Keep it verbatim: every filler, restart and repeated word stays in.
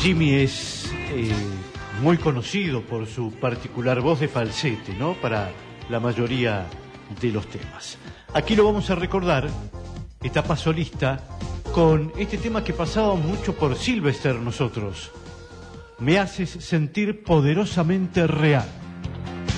Jimmy es eh, muy conocido por su particular voz de falsete, ¿no? Para la mayoría de los temas. Aquí lo vamos a recordar, etapa solista, con este tema que pasábamos mucho por Sylvester nosotros. Me haces sentir poderosamente real.